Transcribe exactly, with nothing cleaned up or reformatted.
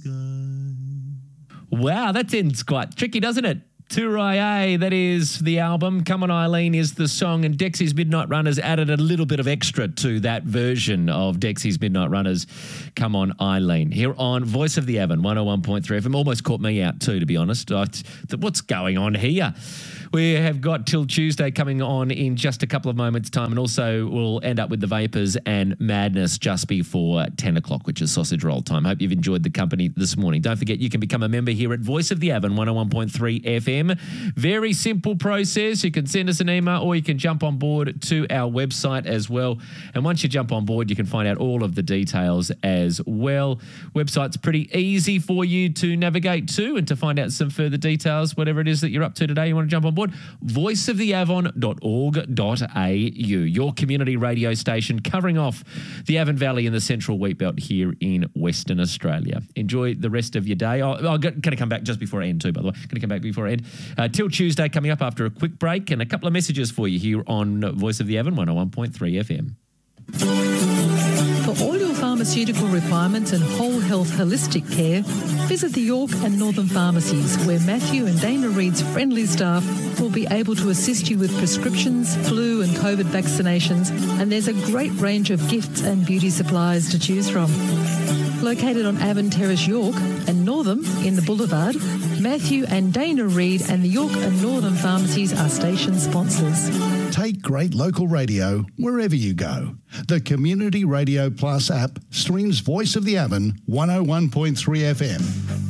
sky. Wow, that ends quite tricky, doesn't it? Toorai, that is the album. Come On Eileen is the song, and Dexy's Midnight Runners added a little bit of extra to that version of Dexy's Midnight Runners, Come On Eileen, here on Voice of the Avon, one oh one point three F M. Almost caught me out too, to be honest. I, what's going on here? We have got Till Tuesday coming on in just a couple of moments' time, and also we'll end up with the Vapors and Madness just before ten o'clock, which is sausage roll time. Hope you've enjoyed the company this morning. Don't forget you can become a member here at Voice of the Avon, one oh one point three F M. Very simple process. You can send us an email or you can jump on board to our website as well. And once you jump on board, you can find out all of the details as well. Website's pretty easy for you to navigate to and to find out some further details, whatever it is that you're up to today. You want to jump on board? voice of the avon dot org dot a u, your community radio station covering off the Avon Valley and the Central Wheatbelt here in Western Australia. Enjoy the rest of your day. Oh, I'm going to come back just before I end too, by the way. Going to come back before I end. Uh, Till Tuesday coming up after a quick break, and a couple of messages for you here on Voice of the Avon, one oh one point three F M. For all your pharmaceutical requirements and whole health holistic care, visit the York and Northern pharmacies, where Matthew and Dana Reid's friendly staff will be able to assist you with prescriptions, flu and COVID vaccinations, and there's a great range of gifts and beauty supplies to choose from. Located on Avon Terrace, York, and Northam in the Boulevard, Matthew and Dana Reid and the York and Northern pharmacies are station sponsors. Take great local radio wherever you go. The Community Radio Plus app streams Voice of the Avon, one oh one point three F M.